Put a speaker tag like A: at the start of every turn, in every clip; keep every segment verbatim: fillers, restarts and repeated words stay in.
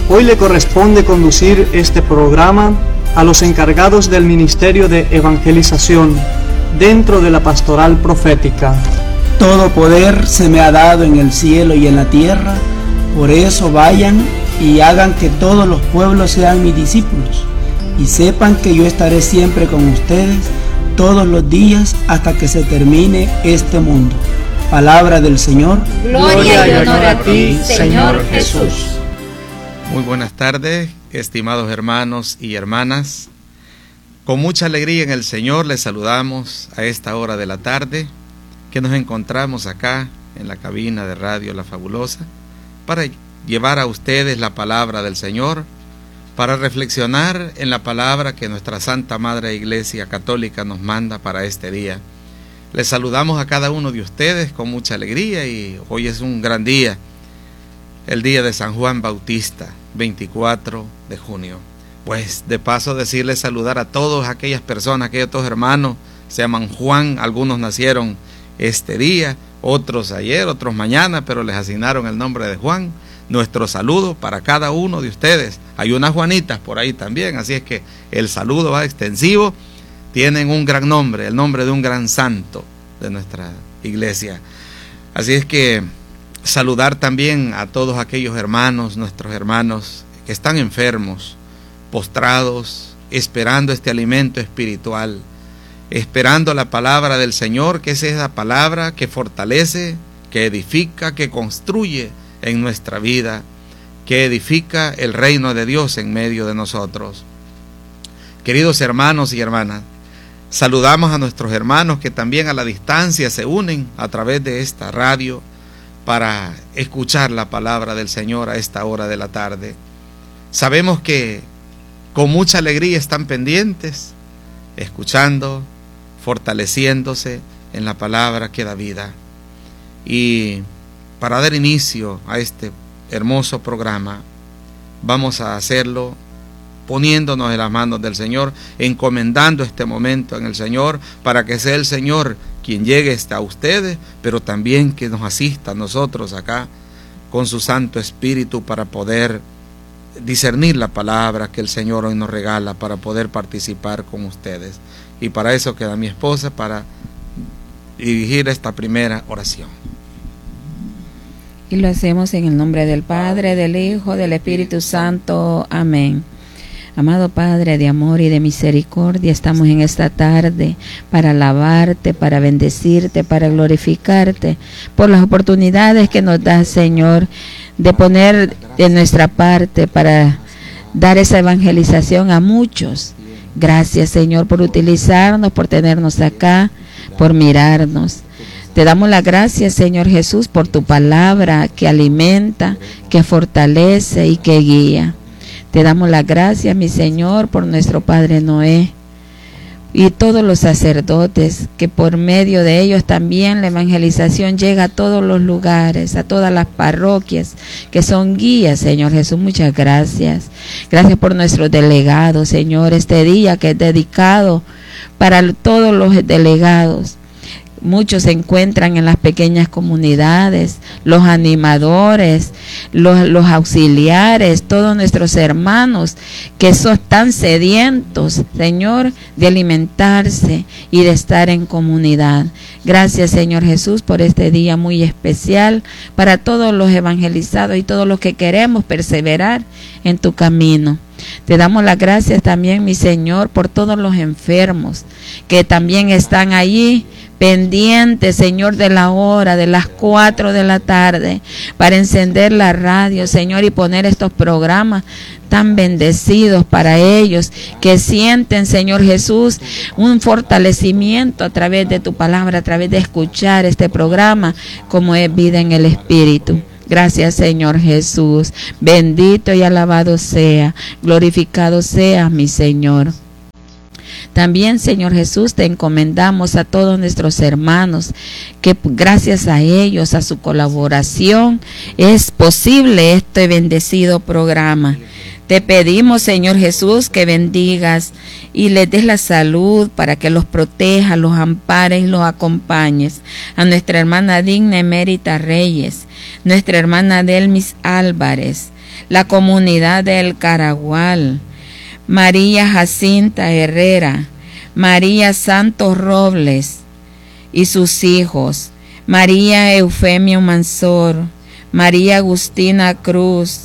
A: Hoy le corresponde conducir este programa a los encargados del Ministerio de Evangelización dentro de la Pastoral Profética.
B: Todo poder se me ha dado en el cielo y en la tierra, por eso vayan y hagan que todos los pueblos sean mis discípulos, y sepan que yo estaré siempre con ustedes todos los días hasta que se termine este mundo. Palabra del Señor.
C: Gloria y honor a ti, Señor Jesús.
D: Muy buenas tardes, estimados hermanos y hermanas. Con mucha alegría en el Señor les saludamos a esta hora de la tarde que nos encontramos acá en la cabina de Radio La Fabulosa para llevar a ustedes la palabra del Señor, para reflexionar en la palabra que nuestra Santa Madre Iglesia Católica nos manda para este día. Les saludamos a cada uno de ustedes con mucha alegría y hoy es un gran día, el día de San Juan Bautista, veinticuatro de junio. Pues de paso decirles saludar a todas aquellas personas, aquellos otros hermanos, se llaman Juan, algunos nacieron este día, otros ayer, otros mañana, pero les asignaron el nombre de Juan. Nuestro saludo para cada uno de ustedes. Hay unas Juanitas por ahí también, así es que el saludo va extensivo. Tienen un gran nombre, el nombre de un gran santo de nuestra iglesia. Así es que saludar también a todos aquellos hermanos, nuestros hermanos que están enfermos, postrados, esperando este alimento espiritual, esperando la palabra del Señor, que es esa palabra que fortalece, que edifica, que construye en nuestra vida, que edifica el reino de Dios en medio de nosotros. Queridos hermanos y hermanas, saludamos a nuestros hermanos que también a la distancia se unen a través de esta radio para escuchar la palabra del Señor a esta hora de la tarde. Sabemos que con mucha alegría están pendientes, escuchando, fortaleciéndose en la palabra que da vida. Y para dar inicio a este hermoso programa, vamos a hacerlo poniéndonos en las manos del Señor, encomendando este momento en el Señor, para que sea el Señor quien llegue hasta ustedes, pero también que nos asista a nosotros acá con su Santo Espíritu para poder discernir la palabra que el Señor hoy nos regala, para poder participar con ustedes. Y para eso queda mi esposa para dirigir esta primera oración.
C: Y lo hacemos en el nombre del Padre, del Hijo, del Espíritu Santo. Amén. Amado Padre de amor y de misericordia, estamos en esta tarde para alabarte, para bendecirte, para glorificarte por las oportunidades que nos das, Señor, de poner de nuestra parte para dar esa evangelización a muchos. Gracias, Señor, por utilizarnos, por tenernos acá, por mirarnos. Te damos las gracias, Señor Jesús, por tu palabra que alimenta, que fortalece y que guía. Te damos las gracias, mi Señor, por nuestro Padre Noé y todos los sacerdotes, que por medio de ellos también la evangelización llega a todos los lugares, a todas las parroquias, que son guías, Señor Jesús. Muchas gracias. Gracias por nuestros delegados, Señor, este día que es dedicado para todos los delegados. Muchos se encuentran en las pequeñas comunidades, los animadores, los, los auxiliares, todos nuestros hermanos que son tan sedientos, Señor, de alimentarse y de estar en comunidad. Gracias, Señor Jesús, por este día muy especial para todos los evangelizados y todos los que queremos perseverar en tu camino. Te damos las gracias también, mi Señor, por todos los enfermos que también están allí pendientes, Señor, de la hora de las cuatro de la tarde para encender la radio, Señor, y poner estos programas tan bendecidos para ellos, que sienten, Señor Jesús, un fortalecimiento a través de tu palabra, a través de escuchar este programa, como es vida en el Espíritu. Gracias, Señor Jesús. Bendito y alabado sea, glorificado sea, mi Señor. También, Señor Jesús, te encomendamos a todos nuestros hermanos, que gracias a ellos, a su colaboración, es posible este bendecido programa. Te pedimos, Señor Jesús, que bendigas y les des la salud para que los protejas, los ampares y los acompañes. A nuestra hermana Digna Emérita Reyes, nuestra hermana Delmis Álvarez, la comunidad del Caragual, María Jacinta Herrera, María Santos Robles y sus hijos, María Eufemio Mansor, María Agustina Cruz,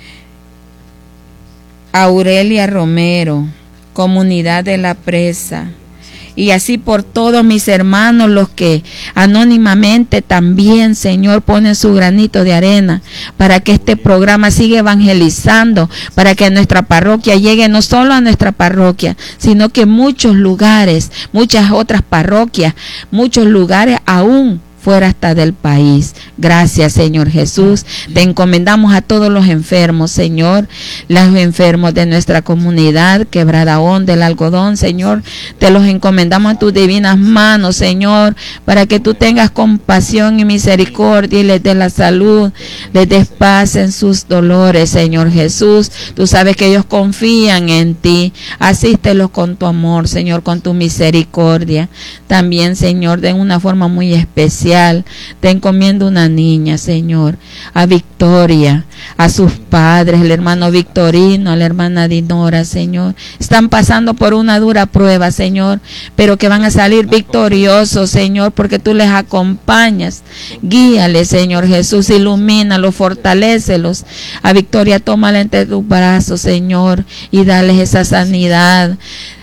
C: Aurelia Romero, comunidad de La Presa, y así por todos mis hermanos, los que anónimamente también, Señor, ponen su granito de arena para que este programa siga evangelizando, para que nuestra parroquia llegue no solo a nuestra parroquia, sino que muchos lugares, muchas otras parroquias, muchos lugares aún fuera hasta del país. Gracias, Señor Jesús. Te encomendamos a todos los enfermos, Señor, los enfermos de nuestra comunidad, Quebrada Honda, del Algodón, Señor, te los encomendamos a tus divinas manos, Señor, para que tú tengas compasión y misericordia y les des la salud, les des paz en sus dolores, Señor Jesús. Tú sabes que ellos confían en ti. Asístelos con tu amor, Señor, con tu misericordia. También, Señor, de una forma muy especial, te encomiendo una niña, Señor, a Victoria, a sus padres, el hermano Victorino, a la hermana Dinora, Señor. Están pasando por una dura prueba, Señor, pero que van a salir victoriosos, Señor, porque tú les acompañas. Guíales, Señor Jesús, ilumínalos, fortalécelos. A Victoria, tómala entre tus brazos, Señor, y dales esa sanidad.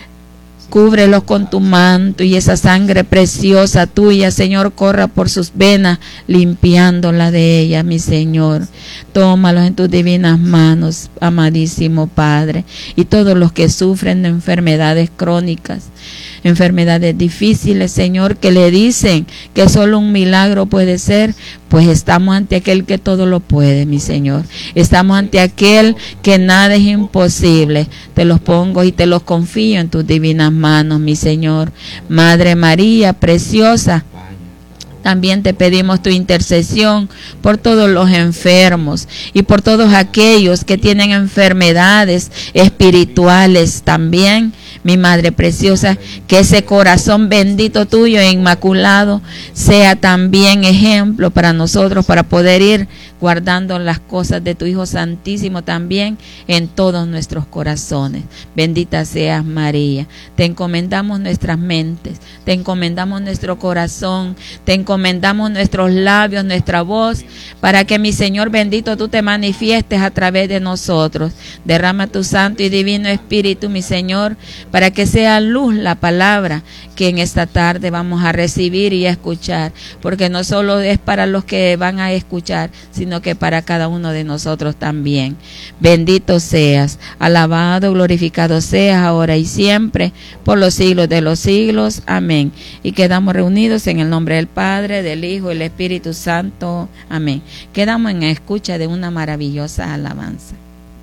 C: Cúbrelos con tu manto y esa sangre preciosa tuya, Señor, corra por sus venas, limpiándola de ella, mi Señor. Tómalos en tus divinas manos, amadísimo Padre. Y todos los que sufren de enfermedades crónicas, enfermedades difíciles, Señor, que le dicen que solo un milagro puede ser, pues estamos ante aquel que todo lo puede, mi Señor. Estamos ante aquel que nada es imposible. Te los pongo y te los confío en tus divinas manos, mi Señor. Madre María, preciosa, también te pedimos tu intercesión por todos los enfermos y por todos aquellos que tienen enfermedades espirituales también. Mi Madre preciosa, que ese corazón bendito tuyo e inmaculado sea también ejemplo para nosotros, para poder ir guardando las cosas de tu Hijo Santísimo también en todos nuestros corazones. Bendita seas, María. Te encomendamos nuestras mentes, te encomendamos nuestro corazón, te encomendamos nuestros labios, nuestra voz, para que, mi Señor bendito, tú te manifiestes a través de nosotros. Derrama tu Santo y Divino Espíritu, mi Señor, para que sea luz la palabra que en esta tarde vamos a recibir y a escuchar, porque no solo es para los que van a escuchar, sino que para cada uno de nosotros también. Bendito seas, alabado, glorificado seas ahora y siempre, por los siglos de los siglos. Amén. Y quedamos reunidos en el nombre del Padre, del Hijo y del Espíritu Santo. Amén. Quedamos en escucha de una maravillosa alabanza.